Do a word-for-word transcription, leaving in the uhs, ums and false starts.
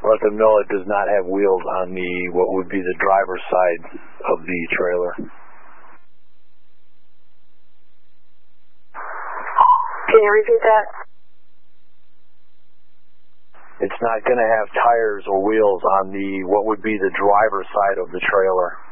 Let them know it does not have wheels on the what would be the driver's side of the trailer. Can you repeat that? It's not going to have tires or wheels on the what would be the driver's side of the trailer.